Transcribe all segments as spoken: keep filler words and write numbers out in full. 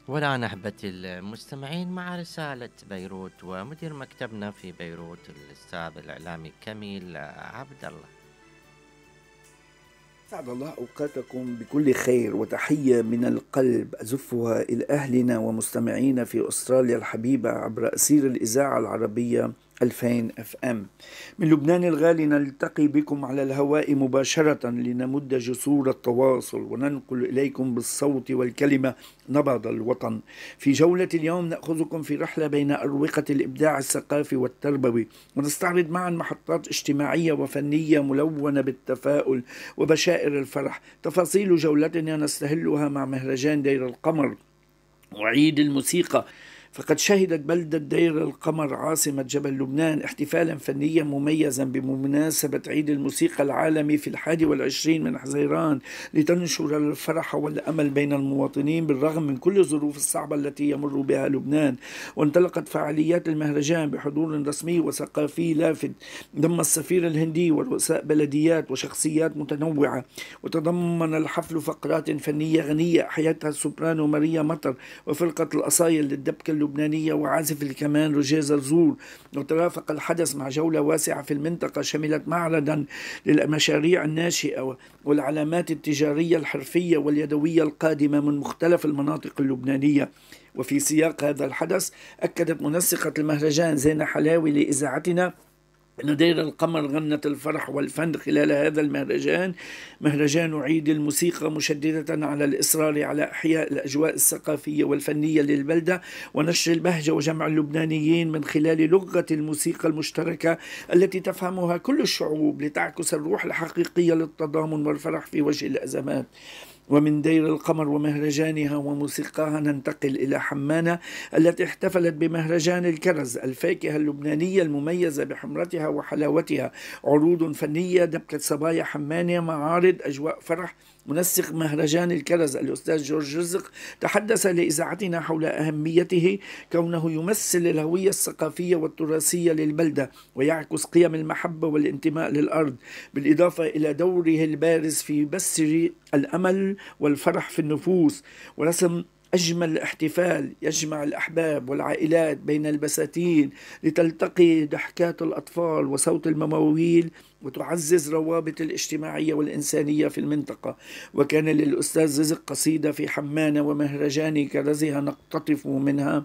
والآن أحبتي المستمعين مع رسالة بيروت ومدير مكتبنا في بيروت الأستاذ الإعلامي كميل عبد الله. سعد الله أوقاتكم بكل خير وتحية من القلب أزفها إلى أهلنا ومستمعينا في أستراليا الحبيبة عبر أسير الإذاعة العربية ألفين اف ام. من لبنان الغالي نلتقي بكم على الهواء مباشرة لنمد جسور التواصل وننقل إليكم بالصوت والكلمة نبض الوطن. في جولة اليوم نأخذكم في رحلة بين أروقة الإبداع الثقافي والتربوي، ونستعرض معا محطات اجتماعية وفنية ملونة بالتفاؤل وبشائر الفرح. تفاصيل جولتنا نستهلها مع مهرجان دير القمر وعيد الموسيقى. فقد شهدت بلدة دير القمر عاصمة جبل لبنان احتفالا فنيا مميزا بمناسبة عيد الموسيقى العالمي في الحادي والعشرين من حزيران، لتنشر الفرح والأمل بين المواطنين بالرغم من كل الظروف الصعبة التي يمر بها لبنان. وانطلقت فعاليات المهرجان بحضور رسمي وثقافي لافت ضم السفير الهندي ورؤساء بلديات وشخصيات متنوعة. وتضمن الحفل فقرات فنية غنية أحيتها السوبرانو ماريا مطر وفرقة الأصايل للدبكة اللبنانية وعازف الكمان روجيه زرزور. وترافق الحدث مع جولة واسعة في المنطقة شملت معرضا للمشاريع الناشئة والعلامات التجارية الحرفية واليدوية القادمة من مختلف المناطق اللبنانية. وفي سياق هذا الحدث أكدت منسقة المهرجان زينة حلاوي لإذاعتنا أن دير القمر غنت الفرح والفن خلال هذا المهرجان، مهرجان عيد الموسيقى، مشددة على الإصرار على إحياء الأجواء الثقافية والفنية للبلدة ونشر البهجة وجمع اللبنانيين من خلال لغة الموسيقى المشتركة التي تفهمها كل الشعوب لتعكس الروح الحقيقية للتضامن والفرح في وجه الأزمات. ومن دير القمر ومهرجانها وموسيقاها ننتقل إلى حمانة التي احتفلت بمهرجان الكرز، الفاكهة اللبنانية المميزة بحمرتها وحلاوتها. عروض فنية، دبكة صبايا حمانة، معارض، أجواء فرح. منسق مهرجان الكرز الأستاذ جورج رزق تحدث لإذاعتنا حول أهميته كونه يمثل الهوية الثقافية والتراثية للبلدة ويعكس قيم المحبة والانتماء للأرض، بالإضافة إلى دوره البارز في بث الأمل والفرح في النفوس ورسم أجمل احتفال يجمع الأحباب والعائلات بين البساتين لتلتقي ضحكات الأطفال وصوت المواويل وتعزز روابط الاجتماعية والإنسانية في المنطقة. وكان للأستاذ رزق قصيدة في حمانة ومهرجان كرزها نقتطف منها: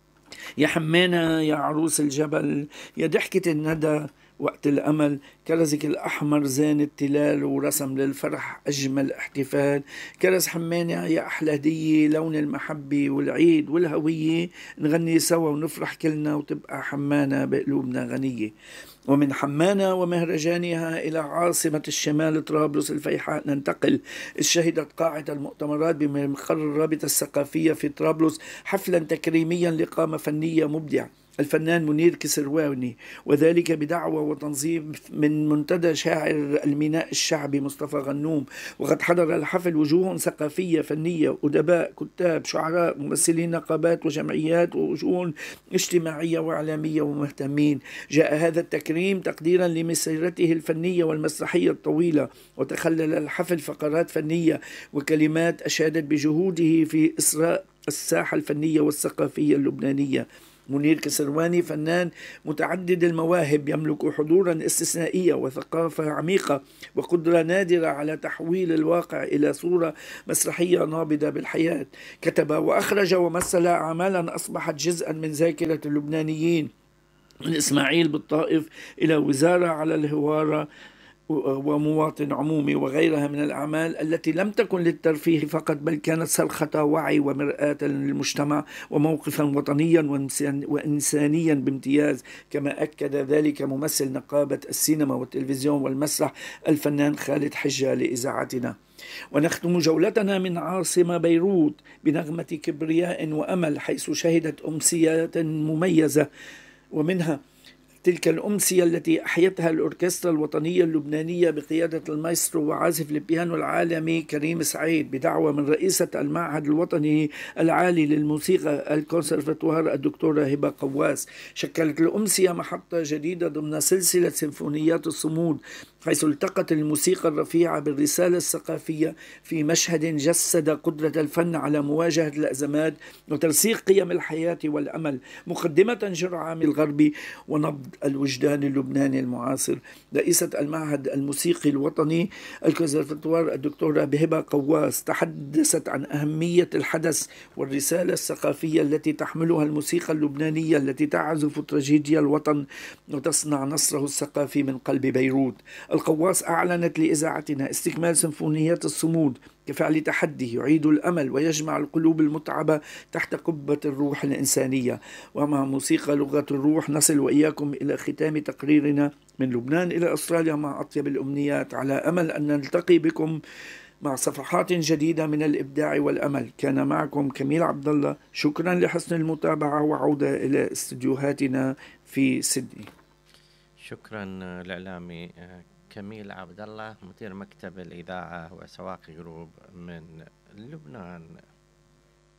يا حمانة يا عروس الجبل، يا ضحكة الندى وقت الأمل، كرزك الأحمر زين التلال ورسم للفرح أجمل احتفال. كرز حمانة يا أحلى هدية، لون المحبة والعيد والهوية، نغني سوا ونفرح كلنا وتبقى حمانة بقلوبنا غنية. ومن حمانة ومهرجانها إلى عاصمة الشمال طرابلس الفيحاء ننتقل. شهدت قاعة المؤتمرات بمقر الرابطة الثقافية في طرابلس حفلا تكريميا لقامة فنية مبدعة الفنان منير كسرواني، وذلك بدعوة وتنظيم من منتدى شاعر الميناء الشعبي مصطفى غنوم. وقد حضر الحفل وجوه ثقافية فنية، أدباء، كتاب، شعراء، ممثلين نقابات وجمعيات ووجوه اجتماعية وإعلامية ومهتمين. جاء هذا التكريم تقديرا لمسيرته الفنية والمسرحية الطويلة، وتخلل الحفل فقرات فنية وكلمات أشادت بجهوده في إسراء الساحة الفنية والثقافية اللبنانية. منير كسرواني فنان متعدد المواهب، يملك حضورا استثنائية وثقافة عميقة وقدرة نادرة على تحويل الواقع إلى صورة مسرحية نابضة بالحياة. كتب وأخرج ومثل أعمالا أصبحت جزءا من ذاكرة اللبنانيين، من إسماعيل بالطائف إلى وزارة على الهوارة ومواطن عمومي وغيرها من الأعمال التي لم تكن للترفيه فقط، بل كانت صرخة وعي ومرآة للمجتمع وموقفا وطنيا وإنسانيا بامتياز، كما أكد ذلك ممثل نقابة السينما والتلفزيون والمسرح الفنان خالد حجة لإذاعتنا. ونختم جولتنا من عاصمة بيروت بنغمة كبرياء وأمل، حيث شهدت أمسيات مميزة ومنها تلك الأمسية التي أحيتها الأوركسترا الوطنية اللبنانية بقيادة المايسترو وعازف البيانو العالمي كريم سعيد بدعوة من رئيسة المعهد الوطني العالي للموسيقى الكونسرفتوار الدكتورة هبة قواس. شكلت الأمسية محطة جديدة ضمن سلسلة سيمفونيات الصمود، حيث التقت الموسيقى الرفيعة بالرسالة الثقافية في مشهد جسد قدرة الفن على مواجهة الأزمات وترسيخ قيم الحياة والأمل، مقدمة جرعة من الغرب ونبض الوجدان اللبناني المعاصر. رئيسة المعهد الموسيقي الوطني الكونسرفتوار الدكتورة هبة قواس تحدثت عن أهمية الحدث والرسالة الثقافية التي تحملها الموسيقى اللبنانية التي تعزف تراجيديا الوطن وتصنع نصره الثقافي من قلب بيروت. القواس أعلنت لإذاعتنا استكمال سيمفونيات الصمود كفعل تحدي يعيد الأمل ويجمع القلوب المتعبة تحت قبة الروح الإنسانية. ومع موسيقى لغة الروح نصل وإياكم إلى ختام تقريرنا من لبنان إلى أستراليا مع أطيب الأمنيات، على أمل أن نلتقي بكم مع صفحات جديدة من الإبداع والأمل. كان معكم كميل عبد الله، شكرا لحسن المتابعة، وعودة إلى استديوهاتنا في سيدني. شكرا الإعلامي كميل عبد الله، مدير مكتب الإذاعة وسواقي جروب من لبنان.